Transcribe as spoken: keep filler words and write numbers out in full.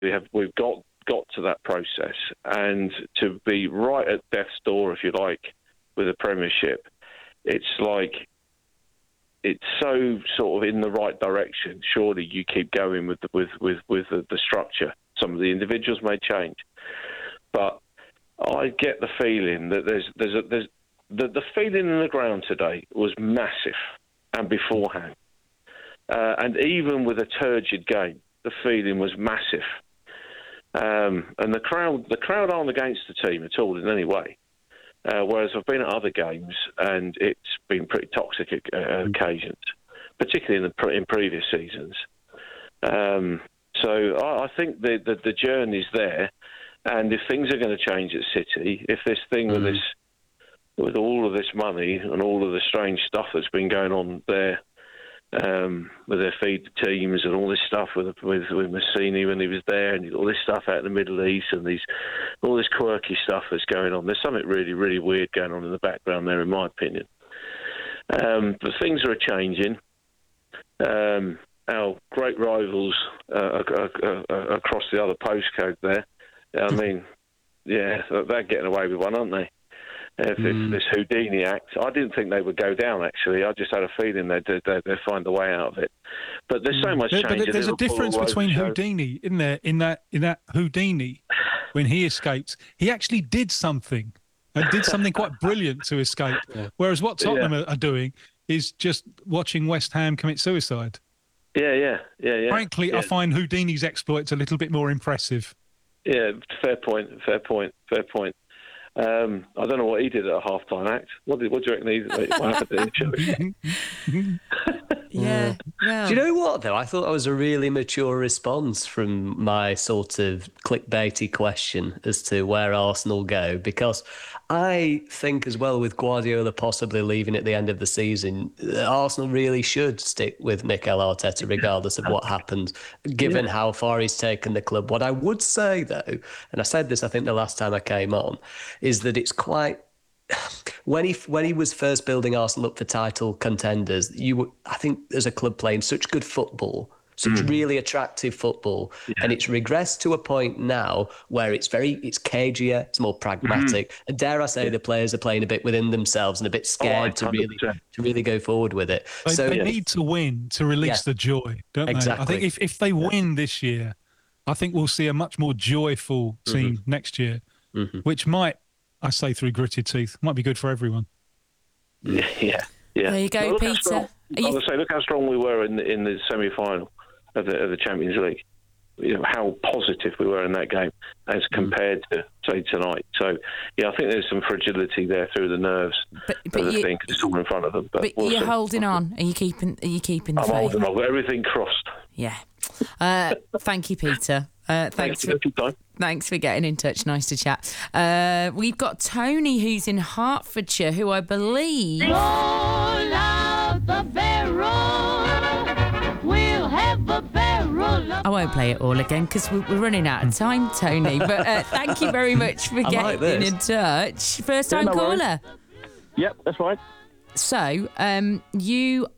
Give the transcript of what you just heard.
We have we've got got to that process, and to be right at death's door, if you like, with a Premiership, it's like it's so sort of in the right direction. Surely you keep going with the, with with with the, the structure. Some of the individuals may change, but I get the feeling that there's there's a, there's the the feeling in the ground today was massive, and beforehand, uh, and even with a turgid game, the feeling was massive. Um, and the crowd, the crowd aren't against the team at all in any way. Uh, whereas I've been at other games and it's been pretty toxic at uh, occasions, particularly in the in previous seasons. Um, so I, I think the, the the journey's there, and if things are going to change at City, if this thing mm. with this, with all of this money and all of the strange stuff that's been going on there. Um, with their feed teams and all this stuff with with with Massini when he was there, and all this stuff out in the Middle East, and these all this quirky stuff that's going on. There's something really, really weird going on in the background there, in my opinion. Um, but things are changing. Um, our great rivals uh, are, are, are across the other postcode there. I mean, yeah, they're getting away with one, aren't they? If mm. this, this Houdini act, I didn't think they would go down, actually. I just had a feeling they'd, they'd, they'd find a way out of it. But there's so much but, change. But there's a difference between Houdini, isn't there? In that, in that Houdini, when he escaped, he actually did something, and did something quite brilliant to escape. Yeah. Whereas what Tottenham yeah. are doing is just watching West Ham commit suicide. Yeah, yeah, yeah, yeah. Frankly, yeah. I find Houdini's exploits a little bit more impressive. Yeah, fair point, fair point, fair point. Um, I don't know what he did at a half-time act. What, did, what do you reckon he what happened to him? Yeah. yeah. Do you know what, though? I thought that was a really mature response from my sort of clickbaity question as to where Arsenal go, because I think as well, with Guardiola possibly leaving at the end of the season, Arsenal really should stick with Mikel Arteta regardless of what happens, given yeah. how far he's taken the club. What I would say, though, and I said this I think the last time I came on, is that it's quite... When he when he was first building Arsenal up for title contenders, you were, I think as a club playing such good football, such mm. really attractive football, yeah. and it's regressed to a point now where it's very it's cagier, it's more pragmatic, mm. and dare I say, yeah. the players are playing a bit within themselves and a bit scared oh, to really to really go forward with it. They, so they yeah. need to win to release yeah. the joy, don't exactly. they? I think if if they win this year, I think we'll see a much more joyful team mm-hmm. next year, mm-hmm. which might. I say through gritted teeth. Might be good for everyone. Yeah, yeah. yeah. There you go, well, Peter. Strong, you... I would say, look how strong we were in the, in the semi-final of the, of the Champions League. You know, how positive we were in that game as compared to, say, tonight. So, yeah, I think there's some fragility there through the nerves but, but of the you, thing, because it's all in front of them. But, but we'll you're see. holding on. Are you keeping Are you keeping the I'm faith? holding on. I've got everything crossed. Yeah. Uh, thank you, Peter. Uh, thanks, thanks, for, thanks for getting in touch. Nice to chat. Uh, we've got Tony, who's in Hertfordshire, who I believe... Roll out the barrel. We'll have a barrel. I won't play it all again because we're running out of time, Tony. But uh, thank you very much for getting like in touch. First time yeah, no caller. Worries. Yep, that's right. So, um, you